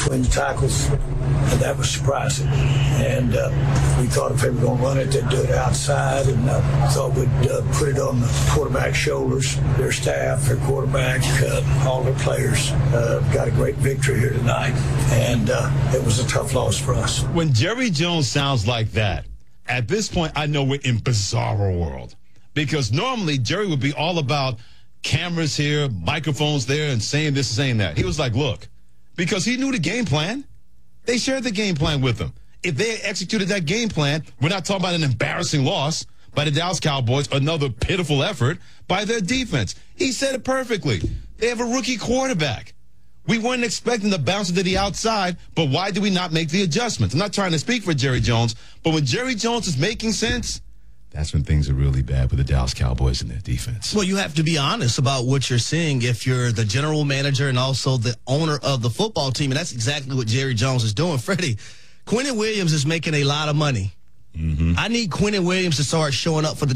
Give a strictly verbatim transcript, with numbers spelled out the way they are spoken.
between the tackles, and that was surprising. And uh, we thought if they were going to run it, they'd do it outside, and uh, thought we'd uh, put it on the quarterback's shoulders. Their staff, their quarterback, uh, all their players uh, got a great victory here tonight, and uh, it was a tough loss for us. When Jerry Jones sounds like that, at this point, I know we're in bizarro world. Because normally Jerry would be all about cameras here, microphones there, and saying this and saying that. He was like, look, because he knew the game plan. They shared the game plan with him. If they had executed that game plan, we're not talking about an embarrassing loss by the Dallas Cowboys, another pitiful effort by their defense. He said it perfectly. They have a rookie quarterback. We weren't expecting to bounce it to the outside, but why did we not make the adjustments? I'm not trying to speak for Jerry Jones, but when Jerry Jones is making sense, that's when things are really bad with the Dallas Cowboys and their defense. Well, you have to be honest about what you're seeing if you're the general manager and also the owner of the football team, and that's exactly what Jerry Jones is doing. Freddie, Quinnen Williams is making a lot of money. Mm-hmm. I need Quinnen Williams to start showing up for the